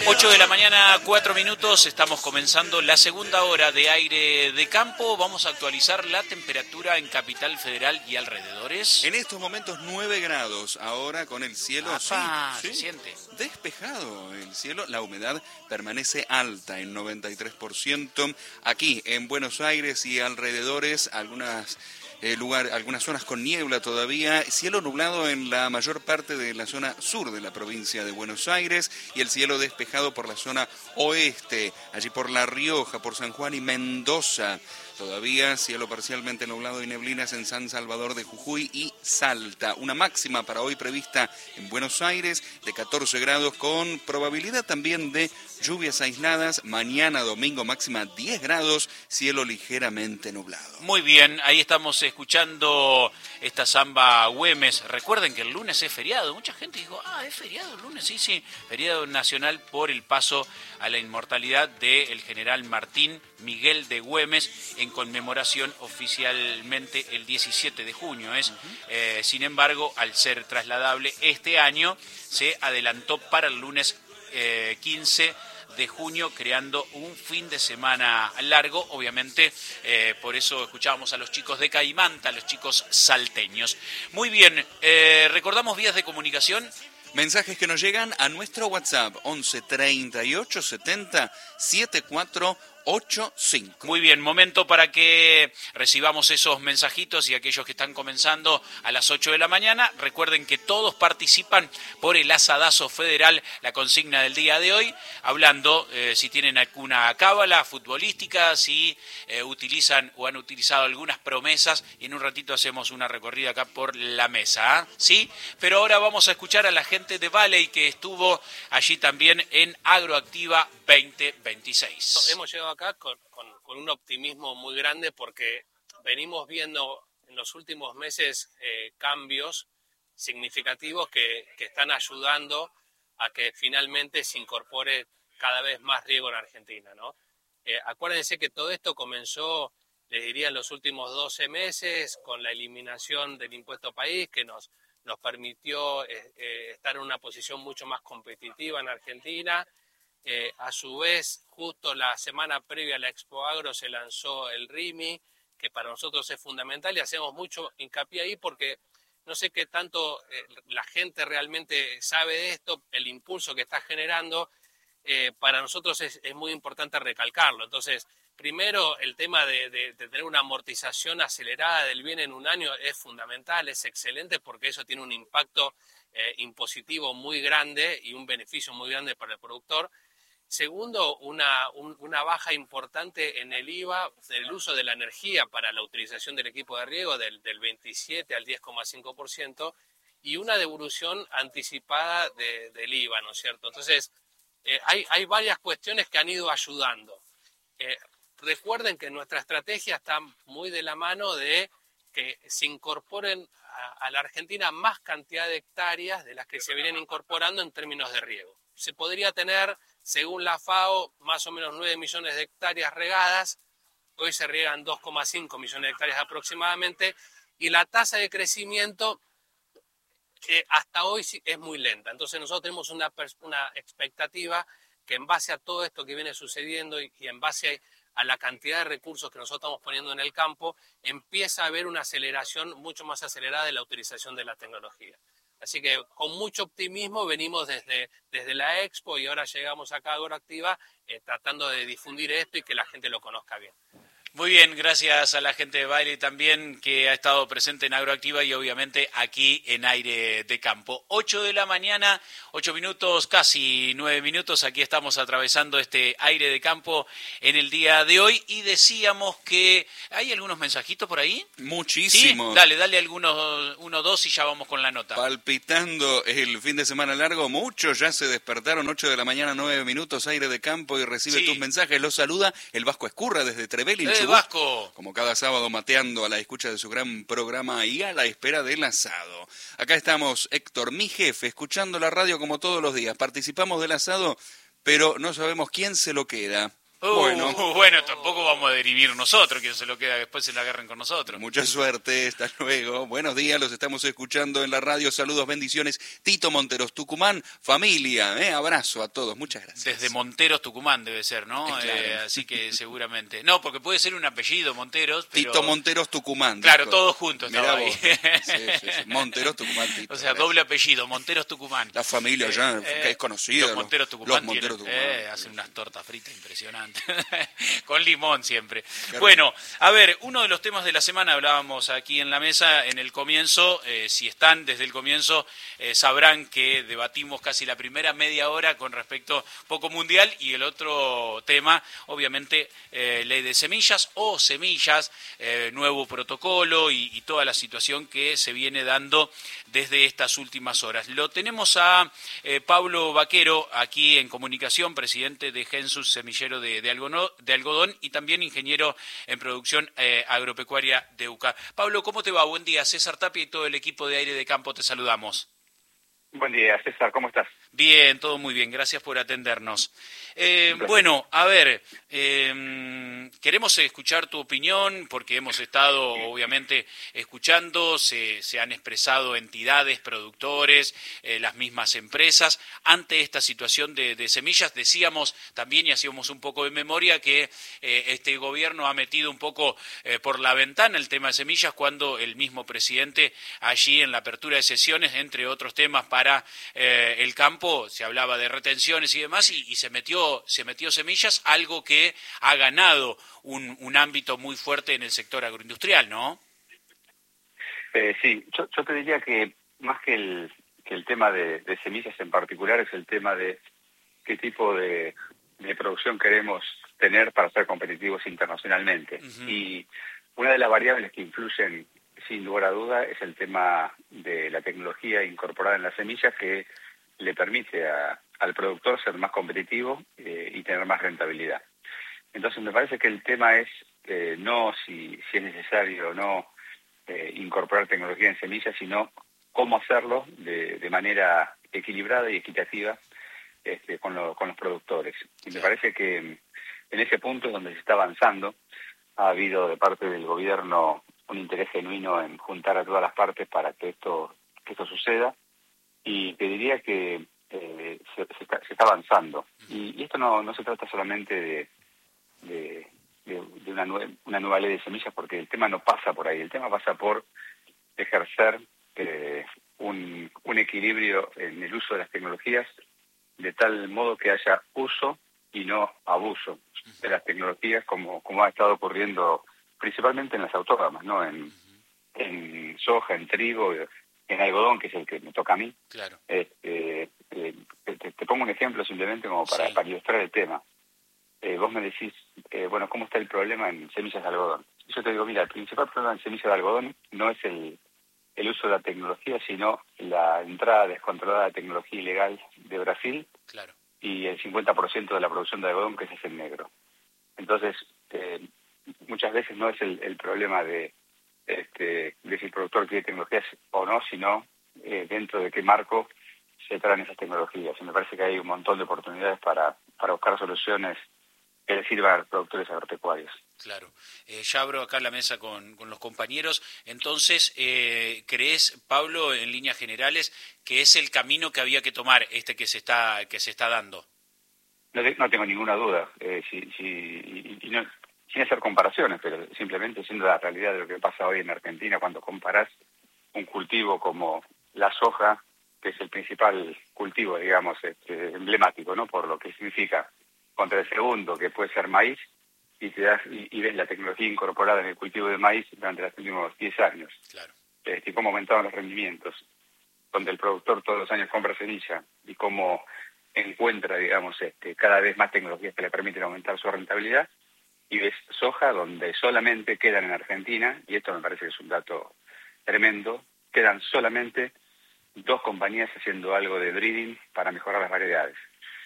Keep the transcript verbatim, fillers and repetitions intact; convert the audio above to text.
ocho de la mañana, cuatro minutos, estamos comenzando la segunda hora de Aire de Campo. Vamos a actualizar la temperatura en Capital Federal y alrededores. En estos momentos nueve grados, ahora con el cielo Apá, sí, se sí, siente. despejado el cielo, la humedad permanece alta en noventa y tres por ciento. Aquí en Buenos Aires y alrededores, algunas... Eh, lugar, algunas zonas con niebla todavía, cielo nublado en la mayor parte de la zona sur de la provincia de Buenos Aires y el cielo despejado por la zona oeste, allí por La Rioja, por San Juan y Mendoza. Todavía cielo parcialmente nublado y neblinas en San Salvador de Jujuy y Salta. Una máxima para hoy prevista en Buenos Aires de catorce grados con probabilidad también de lluvias aisladas. Mañana domingo máxima diez grados, cielo ligeramente nublado. Muy bien, ahí estamos escuchando esta samba Güemes. Recuerden que el lunes es feriado. Mucha gente dijo, ah, es feriado el lunes. Sí, sí, feriado nacional por el paso a la inmortalidad del general Martín Miguel de Güemes, en conmemoración oficialmente el diecisiete de junio. Es, uh-huh. eh, sin embargo, al ser trasladable este año, se adelantó para el lunes eh, quince de junio, creando un fin de semana largo, obviamente, eh, por eso escuchábamos a los chicos de Caimanta, a los chicos salteños. Muy bien, eh, recordamos vías de comunicación. Mensajes que nos llegan a nuestro WhatsApp, once treinta y ocho setenta setenta y cuatro ochenta y cinco. Muy bien, momento para que recibamos esos mensajitos y aquellos que están comenzando a las ocho de la mañana. Recuerden que todos participan por el asadazo federal, la consigna del día de hoy, hablando eh, si tienen alguna cábala futbolística, si eh, utilizan o han utilizado algunas promesas, y en un ratito hacemos una recorrida acá por la mesa, ¿eh? ¿Sí? Pero ahora vamos a escuchar a la gente de Valley que estuvo allí también en Agroactiva veinte veintiséis. Hemos llegado acá con, con, con un optimismo muy grande porque venimos viendo en los últimos meses eh, cambios significativos que, que están ayudando a que finalmente se incorpore cada vez más riego en Argentina, ¿no? Eh, acuérdense que todo esto comenzó, les diría, en los últimos doce meses con la eliminación del impuesto país que nos, nos permitió eh, eh, estar en una posición mucho más competitiva en Argentina. Eh, a su vez, justo la semana previa a la Expo Agro se lanzó el R I M I, que para nosotros es fundamental y hacemos mucho hincapié ahí porque no sé qué tanto eh, la gente realmente sabe de esto, el impulso que está generando, eh, para nosotros es, es muy importante recalcarlo. Entonces, primero, el tema de, de, de tener una amortización acelerada del bien en un año es fundamental, es excelente porque eso tiene un impacto eh, impositivo muy grande y un beneficio muy grande para el productor. Segundo, una, un, una baja importante en el I V A del uso de la energía para la utilización del equipo de riego del, del veintisiete al diez coma cinco por ciento y una devolución anticipada de, del I V A, ¿no es cierto? Entonces, eh, hay, hay varias cuestiones que han ido ayudando. Eh, recuerden que nuestra estrategia está muy de la mano de que se incorporen a, a la Argentina más cantidad de hectáreas de las que se vienen incorporando en términos de riego. Se podría tener, según la FAO, más o menos nueve millones de hectáreas regadas. Hoy se riegan dos coma cinco millones de hectáreas aproximadamente y la tasa de crecimiento eh, hasta hoy es muy lenta. Entonces nosotros tenemos una, una expectativa que en base a todo esto que viene sucediendo y, y en base a la cantidad de recursos que nosotros estamos poniendo en el campo, empieza a haber una aceleración mucho más acelerada de la utilización de la tecnología. Así que con mucho optimismo venimos desde, desde la Expo y ahora llegamos acá a Agroactiva eh, tratando de difundir esto y que la gente lo conozca bien. Muy bien, gracias a la gente de Baile también que ha estado presente en Agroactiva y obviamente aquí en Aire de Campo. ocho de la mañana, ocho minutos, casi nueve minutos, aquí estamos atravesando este Aire de Campo en el día de hoy y decíamos que ¿hay algunos mensajitos por ahí? Muchísimos. ¿Sí? Dale, dale algunos, uno, dos y ya vamos con la nota. Palpitando el fin de semana largo, muchos ya se despertaron, ocho de la mañana, nueve minutos, Aire de Campo y recibe sí. tus mensajes. Los saluda el Vasco Escurra desde Trevelin. ¡Eh, Vasco! Como cada sábado mateando a la escucha de su gran programa y a la espera del asado. Acá estamos Héctor, mi jefe, escuchando la radio como todos los días. Participamos del asado, pero no sabemos quién se lo queda. Uh, Bueno. bueno, tampoco vamos a derivir nosotros, quien se lo queda después se la agarren con nosotros. Mucha suerte, hasta luego. Buenos días, los estamos escuchando en la radio. Saludos, bendiciones. Tito Monteros, Tucumán, familia, ¿eh? Abrazo a todos, muchas gracias. Desde Monteros, Tucumán debe ser, ¿no? Eh, claro. Eh, así que seguramente. No, porque puede ser un apellido, Monteros. Pero... Tito Monteros, Tucumán. Claro, dijo. todos juntos. Mirá Ahí. vos. Sí, sí, sí. Monteros, Tucumán, Tito. O sea, gracias. doble apellido, Monteros, Tucumán. La familia ya, Eh, que es conocida. Los Monteros, Tucumán. Los Monteros, tienen, Tucumán. eh, hacen unas tortas fritas impresionantes. Con limón siempre. Qué Bueno, a ver, uno de los temas de la semana hablábamos aquí en la mesa, en el comienzo, eh, si están desde el comienzo, eh, sabrán que debatimos casi la primera media hora con respecto poco mundial y el otro tema, obviamente, eh, ley de semillas o semillas, eh, nuevo protocolo y, y toda la situación que se viene dando desde estas últimas horas. Lo tenemos a eh, Pablo Vaquero aquí en comunicación, presidente de Gensus Semillero de, de, algodón, de algodón y también ingeniero en producción eh, agropecuaria de U C A. Pablo, ¿cómo te va? Buen día. César Tapia y todo el equipo de Aire de Campo te saludamos. Buen día, César, ¿cómo estás? Bien, todo muy bien, gracias por atendernos. Eh, bueno, a ver, eh, queremos escuchar tu opinión porque hemos estado obviamente escuchando, se, se han expresado entidades, productores, eh, las mismas empresas. Ante esta situación de, de semillas, decíamos también y hacíamos un poco de memoria que eh, este gobierno ha metido un poco eh, por la ventana el tema de semillas cuando el mismo presidente allí en la apertura de sesiones, entre otros temas para eh, el campo, se hablaba de retenciones y demás, y, y se metió se metió semillas, algo que ha ganado un, un ámbito muy fuerte en el sector agroindustrial, ¿no? Eh, sí, yo, yo te diría que más que el, que el tema de, de semillas en particular es el tema de qué tipo de, de producción queremos tener para ser competitivos internacionalmente. Uh-huh. Y una de las variables que influyen sin lugar a duda es el tema de la tecnología incorporada en las semillas que le permite a, al productor ser más competitivo eh, y tener más rentabilidad. Entonces me parece que el tema es eh, no si, si es necesario o no eh, incorporar tecnología en semillas, sino cómo hacerlo de, de manera equilibrada y equitativa este, con, lo, con los productores. Y me parece que en ese punto es donde se está avanzando. Ha habido de parte del gobierno un interés genuino en juntar a todas las partes para que esto, que esto suceda. Y te diría que eh, se, se, está, se está avanzando. Y, y esto no, no se trata solamente de, de, de, de una, nue una nueva ley de semillas, porque el tema no pasa por ahí. El tema pasa por ejercer eh, un, un equilibrio en el uso de las tecnologías de tal modo que haya uso y no abuso de las tecnologías, como, como ha estado ocurriendo principalmente en las autógamas, ¿no? En, en soja, en trigo, en algodón, que es el que me toca a mí. Claro. Este, eh, te, te pongo un ejemplo simplemente como para, sí. para ilustrar el tema. Eh, vos me decís, eh, bueno, ¿cómo está el problema en semillas de algodón? Yo te digo, mira, el principal problema en semillas de algodón no es el, el uso de la tecnología, sino la entrada descontrolada de tecnología ilegal de Brasil. Claro. Y el cincuenta por ciento de la producción de algodón que es el negro. Entonces, eh, muchas veces no es el, el problema de Este, de si el productor quiere tecnologías o no, sino eh, dentro de qué marco se traen esas tecnologías. Y me parece que hay un montón de oportunidades para, para buscar soluciones que le sirvan a los productores agropecuarios. Claro. Eh, ya abro acá la mesa con, con los compañeros. Entonces, eh, ¿crees, Pablo, en líneas generales, que es el camino que había que tomar este que se está, que se está dando? No, te, no tengo ninguna duda. Eh, si, si, y, y no, sin hacer comparaciones, pero simplemente siendo la realidad de lo que pasa hoy en Argentina cuando comparás un cultivo como la soja, que es el principal cultivo, digamos, este, emblemático, ¿no? Por lo que significa, contra el segundo, que puede ser maíz, y te das y, y ves la tecnología incorporada en el cultivo de maíz durante los últimos diez años. Claro. Este, y cómo aumentaron los rendimientos, donde el productor todos los años compra semilla y cómo encuentra, digamos, este, cada vez más tecnologías que le permiten aumentar su rentabilidad. Y ves soja donde solamente quedan en Argentina, y esto me parece que es un dato tremendo, quedan solamente dos compañías haciendo algo de breeding para mejorar las variedades.